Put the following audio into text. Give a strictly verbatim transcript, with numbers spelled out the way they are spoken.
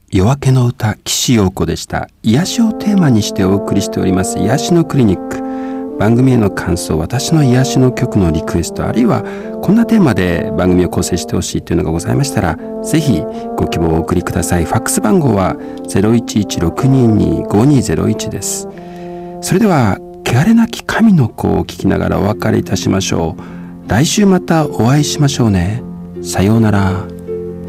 夜明けの歌、岸陽子でした。癒しをテーマにしてお送りしております癒しのクリニック。番組への感想、私の癒しの曲のリクエスト、あるいはこんなテーマで番組を構成してほしいというのがございましたら、ぜひご希望をお送りください。ファックス番号は ゼロいちいちろくににごにゼロいち です。それでは汚れなき神の子を聞きながらお別れいたしましょう。来週またお会いしましょうね。さようなら。